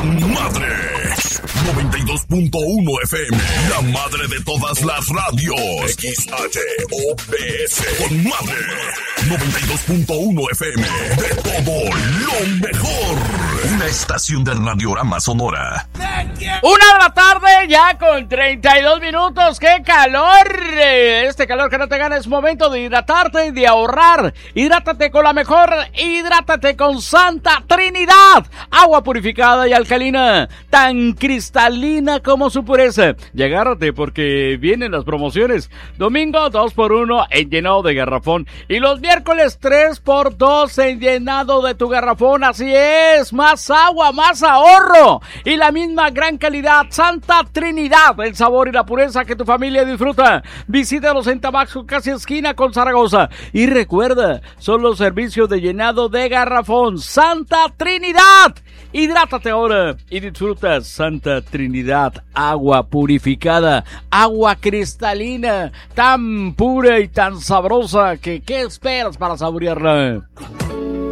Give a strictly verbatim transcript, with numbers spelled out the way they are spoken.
con madre. noventa y dos punto uno F M, la madre de todas las radios. X H O P S con madre. noventa y dos punto uno F M, de todo lo mejor. Una estación de Radiorama Sonora. Una de la tarde, ya con treinta y dos minutos. ¡Qué calor! Este calor que no te gana, es momento de hidratarte y de ahorrar. Hidrátate con la mejor, hidrátate con Santa Trinidad. Agua purificada y alcalina, tan cristalina como su pureza. Y agárrate porque vienen las promociones. Domingo dos por uno en llenado de garrafón. Y los miércoles tres por dos en llenado de tu garrafón. Así es, más agua, más ahorro. Y la misma gran calidad. Santa Trinidad, el sabor y la pureza que tu familia disfruta. Visítalos en Tabaxco, casi esquina con Zaragoza. Y recuerda, son los servicios de llenado de garrafón. Santa Trinidad. Hidrátate ahora y disfruta Santa Trinidad, agua purificada, agua cristalina, tan pura y tan sabrosa que ¿qué esperas para saborearla?